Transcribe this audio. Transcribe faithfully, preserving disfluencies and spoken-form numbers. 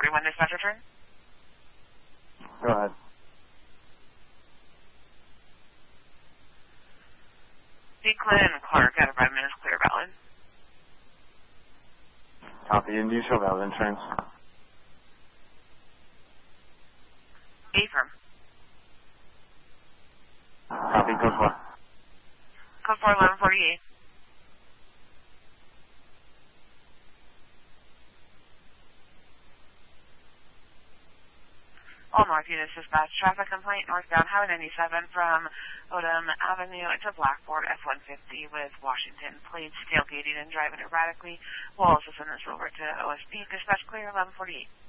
forty-one, dispatcher turn. Go ahead. Declan Clark, out of five minutes, clear valid. Copy, and do you show valid insurance? Affirm. Copy, code four. Code four, eleven forty-eight. All North Units dispatch. Traffic complaint northbound Highway ninety-seven from Odom Avenue into Blackboard F one fifty with Washington plates tailgating and driving erratically. We'll also send this over to O S P. Dispatch clear eleven forty-eight.